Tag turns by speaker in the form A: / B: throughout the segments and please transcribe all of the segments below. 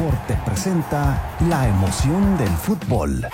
A: Deporte presenta la emoción del fútbol.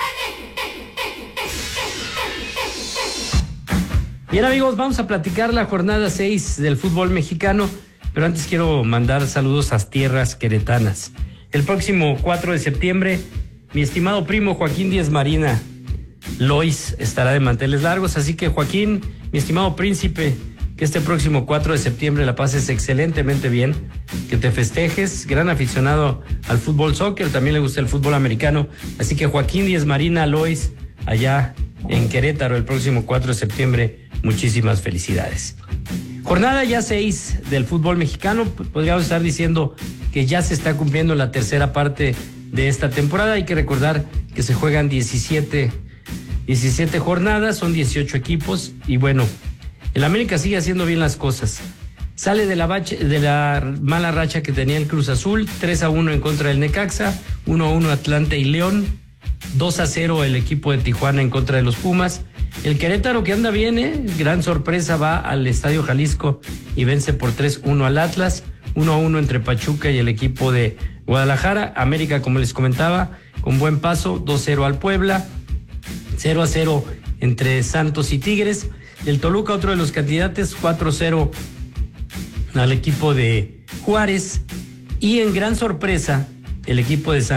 B: Bien, amigos, vamos a platicar la jornada 6 del fútbol mexicano, pero antes quiero mandar saludos a tierras queretanas. El próximo 4 de septiembre, mi estimado primo Joaquín Díez Marina Lois estará de manteles largos, así que Joaquín, mi estimado príncipe, que este próximo 4 de septiembre la pases excelentemente bien, que te festejes, gran aficionado al fútbol soccer, también le gusta el fútbol americano, así que Joaquín Díez Marina Lois, allá en Querétaro el próximo 4 de septiembre, muchísimas felicidades. Jornada ya 6 del fútbol mexicano, podríamos estar diciendo que ya se está cumpliendo la tercera parte de esta temporada. Hay que recordar que se juegan 17 jornadas, son 18 equipos y bueno, el América sigue haciendo bien las cosas. Sale de la mala racha que tenía el Cruz Azul, 3-1 en contra del Necaxa, 1-1 Atlante y León, 2-0 el equipo de Tijuana en contra de los Pumas. El Querétaro, que anda bien, gran sorpresa, va al Estadio Jalisco y vence por 3-1 al Atlas, 1-1 entre Pachuca y el equipo de Guadalajara. América, como les comentaba, con buen paso, 2-0 al Puebla, 0-0 entre Santos y Tigres. El Toluca, otro de los candidatos, 4-0 al equipo de Juárez. Y en gran sorpresa, el equipo de San